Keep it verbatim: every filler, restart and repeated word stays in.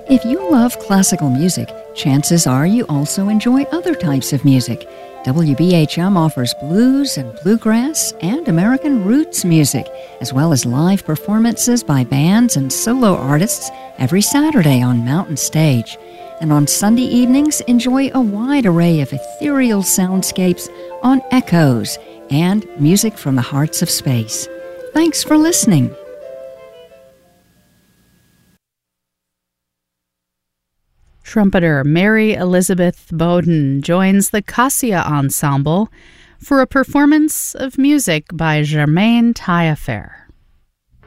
If you love classical music, chances are you also enjoy other types of music. W B H M offers blues and bluegrass and American roots music, as well as live performances by bands and solo artists every Saturday on Mountain Stage. And on Sunday evenings, enjoy a wide array of ethereal soundscapes on Echoes and music from the hearts of space. Thanks for listening. Trumpeter Mary Elizabeth Bowden joins the Cassia Ensemble for a performance of music by Germaine Taillefer.